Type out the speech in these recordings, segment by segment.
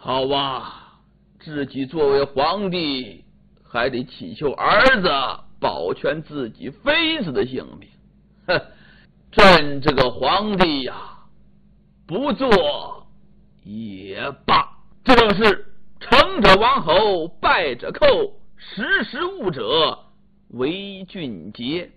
好吧，自己作为皇帝，还得祈求儿子保全自己妃子的性命。哼，朕这个皇帝呀，不做也罢。正是成者王侯，败者寇，识时务者为俊杰。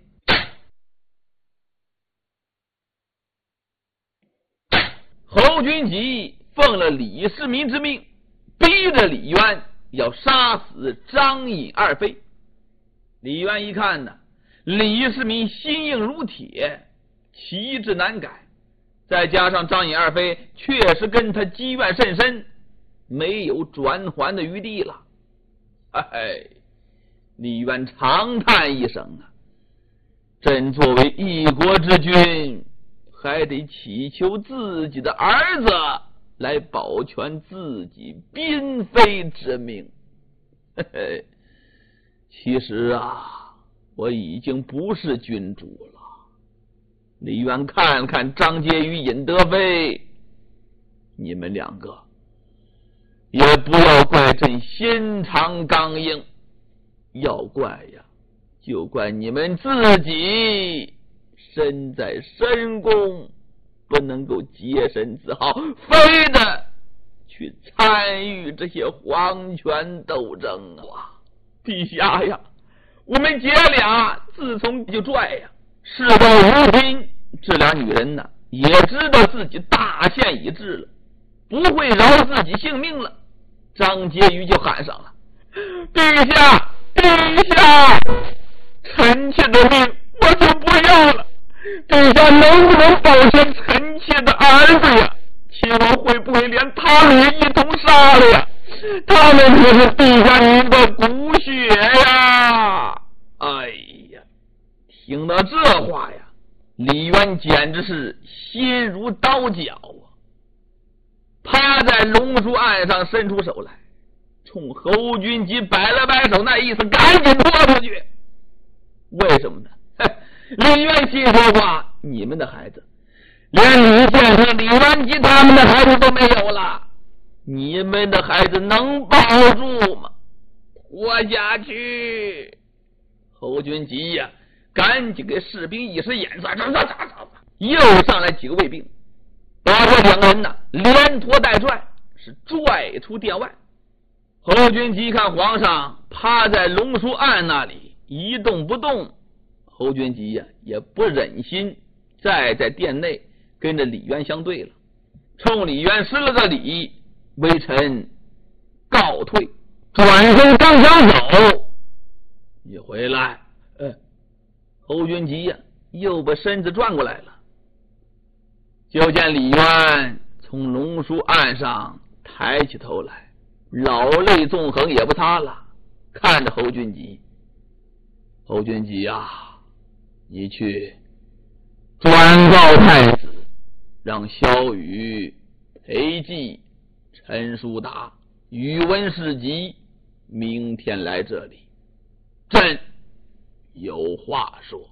侯君集奉了李世民之命，逼着李渊要杀死张尹二妃。李渊一看呢，李世民心硬如铁，旗帜难改，再加上张尹二妃确实跟他积怨甚深，没有转圜的余地了。哎，李渊长叹一声啊，朕作为一国之君，还得祈求自己的儿子来保全自己嫔妃之命。嘿嘿，其实啊，我已经不是君主了。李渊看看张婕妤、尹德妃，你们两个也不要怪朕心肠刚硬，要怪呀，就怪你们自己身在深宫，不能够洁身自好，非得去参与这些皇权斗争啊！陛下呀，我们姐俩自从就拽呀，事到如今，这俩女人呢，也知道自己大限已至了，不会饶自己性命了。张婕妤就喊上了：“陛下，陛下，臣妾的命我就不要了。陛下能不能保全臣妾的儿子呀？秦王会不会连他们也一同杀了呀？他们可是陛下您的骨血呀！”哎呀，听到这话呀，李渊简直是心如刀绞啊！趴在龙书案上伸出手来，冲侯君集摆了摆手，那意思赶紧拖出去。为什么呢？李渊心说话，你们的孩子连李建和李元吉他们的孩子都没有了，你们的孩子能保住吗？拖下去！侯君集呀，赶紧给士兵一使眼色，又上来几个卫兵，把这两个人呢连拖带拽，是拽出殿外。侯君集看皇上趴在龙书案那里一动不动，侯君集呀也不忍心再在殿内跟着李渊相对了，冲李渊施了个礼，微臣告退。转身刚想走，你回来。侯君集呀又把身子转过来了，就见李渊从龙书案上抬起头来，老泪纵横也不擦了，看着侯君集：“侯君集啊，你去转告太子，让萧雨、裴寂、陈叔达、宇文士集明天来这里，朕有话说。”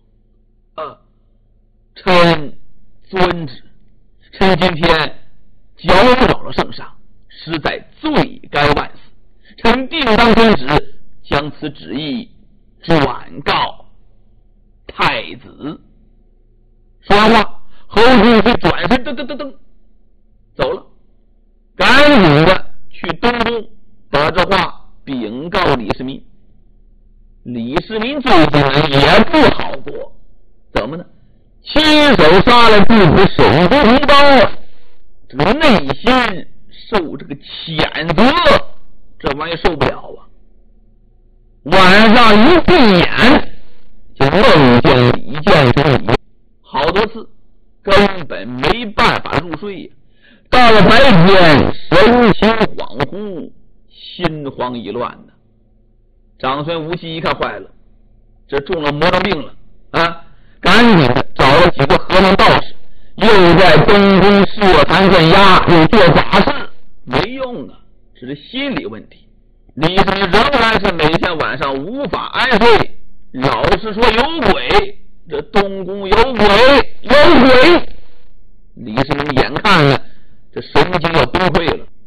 臣遵旨。臣今天搅扰了圣上，实在罪该万死。臣定当遵旨，将此旨意转告太子。说完话，侯君集转身噔走了，赶紧的去东宫把这话禀告李世民。李世民最近也不好过，怎么呢？亲手杀了自己手足同胞，这个内心受这个谴责，这玩意受不了啊！晚上一闭眼就梦见李建成好多次，根本没办法入睡呀。到了白天，神情恍惚，心慌意乱的。长孙无忌一看坏了，这中了魔怔病了啊！赶紧的找了几个和尚道士，又在东宫设坛镇压，又做法事，没用啊，这是心理问题。李世民仍然是每天晚上无法安睡，老是说有鬼，这东宫有鬼，有鬼。李世民眼看了这神经要崩溃了，